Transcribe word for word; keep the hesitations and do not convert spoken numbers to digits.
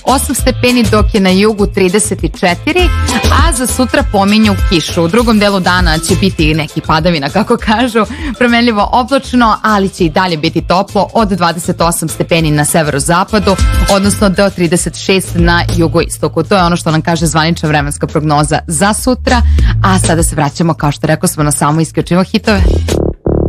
osam stepeni, dok je na jugu trideset četiri, a za sutra pominju kišu. U drugom delu dana će biti neki padavina, kako kažu, promenljivo oblačno, ali će i dalje biti toplo od dvadeset osam stepeni na severozapadu, odnosno do trideset šest na jugoistoku. To je ono što nam kaže zvanična vremenska prognoza za sutra, a sada se vraćamo, kao što rekao smo, na samo isključivo hitove.